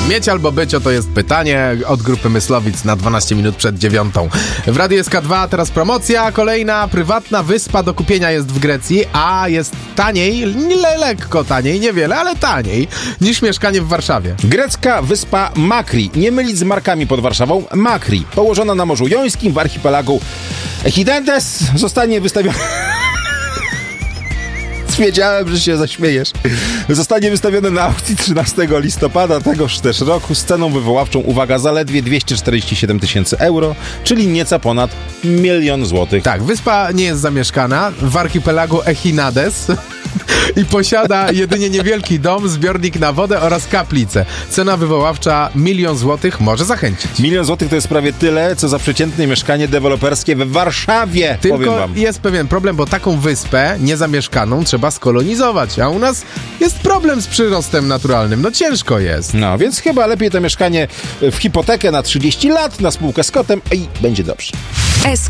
Mieć albo być, oto jest pytanie od grupy Myslowic na 12 minut przed 9. W Radiu SK2 teraz promocja, kolejna prywatna wyspa do kupienia jest w Grecji, a jest taniej, lekko taniej, niewiele, ale taniej niż mieszkanie w Warszawie. Grecka wyspa Makri, nie mylić z Markami pod Warszawą, Makri, położona na Morzu Jońskim w archipelagu Echidentes, zostanie wystawiona... Wiedziałem, że się zaśmiejesz. Zostanie wystawione na aukcji 13 listopada tegoż też roku z ceną wywoławczą, uwaga, zaledwie 247 000 euro, czyli nieco ponad 1 000 000 złotych. Tak, wyspa nie jest zamieszkana w archipelagu Echinades i posiada jedynie niewielki dom, zbiornik na wodę oraz kaplicę. Cena wywoławcza 1 000 000 złotych może zachęcić. 1 000 000 złotych to jest prawie tyle, co za przeciętne mieszkanie deweloperskie w Warszawie, powiem Tylko wam. jest pewien problem, bo taką wyspę niezamieszkaną trzeba skolonizować, a u nas jest problem z przyrostem naturalnym. No ciężko jest. No, więc chyba lepiej to mieszkanie w hipotekę na 30 lat, na spółkę z kotem i będzie dobrze.